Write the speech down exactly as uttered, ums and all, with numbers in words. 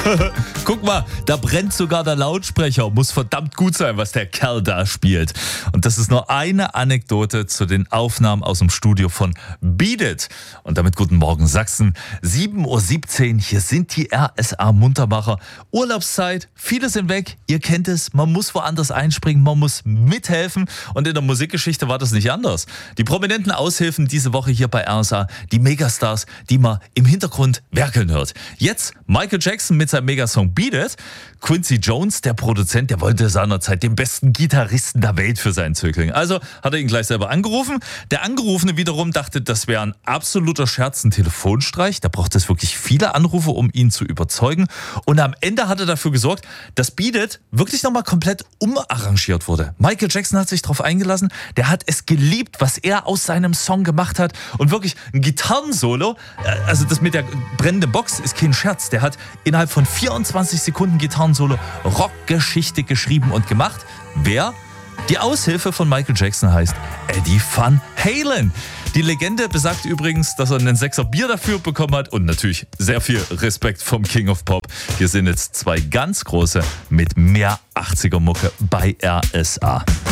Guck mal, da brennt sogar der Lautsprecher. Muss verdammt gut sein, was der Kerl da spielt. Und das ist nur eine Anekdote zu den Aufnahmen aus dem Studio von Beat It. Und damit guten Morgen Sachsen. sieben Uhr siebzehn, hier sind die R S A Muntermacher. Urlaubszeit, viele sind weg. Ihr kennt es, man muss woanders einspringen, man muss mithelfen. Und in der Musikgeschichte war das nicht anders. Die prominenten Aushilfen diese Woche hier bei R S A, die Megastars, die man im Hintergrund werkeln hört. Jetzt Michael Jackson mit seinem Megasong Beat It. Quincy Jones, der Produzent, der wollte seinerzeit den besten Gitarristen der Welt für seinen Zögling. Also hat er ihn gleich selber angerufen. Der Angerufene wiederum dachte, das wäre ein absoluter Scherz, ein Telefonstreich. Da braucht es wirklich viele Anrufe, um ihn zu überzeugen. Und am Ende hat er dafür gesorgt, dass Beat It wirklich nochmal komplett umarrangiert wurde. Michael Jackson hat sich darauf eingelassen. Der hat es geliebt, was er aus seinem Song gemacht hat. Und wirklich ein Gitarrensolo, also das mit der brennenden Box ist kein Scherz. Der hat innerhalb von vierundzwanzig Sekunden Gitarrensolo Rockgeschichte geschrieben und gemacht. Wer? Die Aushilfe von Michael Jackson heißt Eddie Van Halen. Die Legende besagt übrigens, dass er einen Sechser Bier dafür bekommen hat und natürlich sehr viel Respekt vom King of Pop. Hier sind jetzt zwei ganz große mit mehr achtziger Mucke bei R S A.